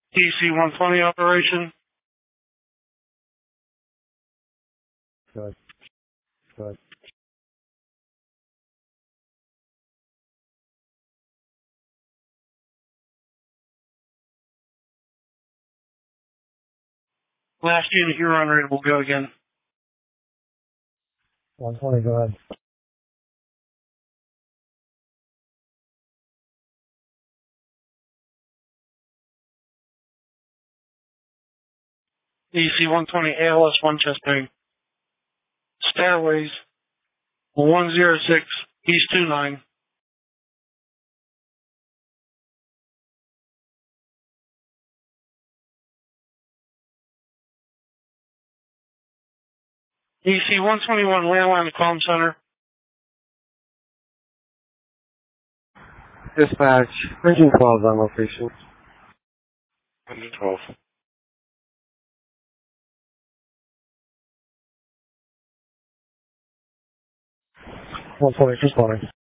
DC-120 operation. Good. Good. Last unit, you're on ready. We'll go again. 120, go ahead. DC-120 ALS 1 chest pain. Stairways 106 East 29. DC-121 landline comm center. Dispatch, engine 12 on location. Engine 12. 120, responding.